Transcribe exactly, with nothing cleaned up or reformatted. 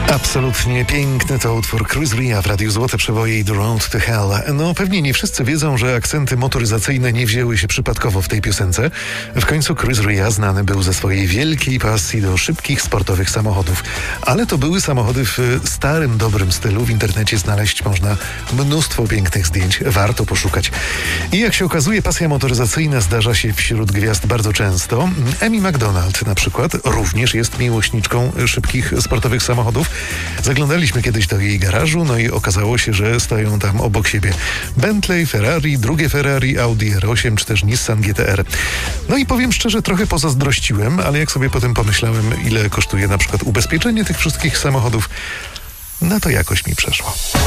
Absolutnie piękny to utwór Chris Rea w Radiu Złote Przeboje i The Road to Hell. No pewnie nie wszyscy wiedzą, że akcenty motoryzacyjne nie wzięły się przypadkowo w tej piosence. W końcu Chris Rea znany był ze swojej wielkiej pasji do szybkich, sportowych samochodów. Ale to były samochody w starym, dobrym stylu. W internecie znaleźć można mnóstwo pięknych zdjęć. Warto poszukać. I jak się okazuje, pasja motoryzacyjna zdarza się wśród gwiazd bardzo często. Amy McDonald na przykład również jest miłośniczką szybkich, sportowych samochodów. Zaglądaliśmy kiedyś do jej garażu, no i okazało się, że stoją tam obok siebie Bentley, Ferrari, drugie Ferrari, Audi R osiem czy też Nissan G T R. No i powiem szczerze, trochę pozazdrościłem, ale jak sobie potem pomyślałem, ile kosztuje na przykład ubezpieczenie tych wszystkich samochodów, no to jakoś mi przeszło.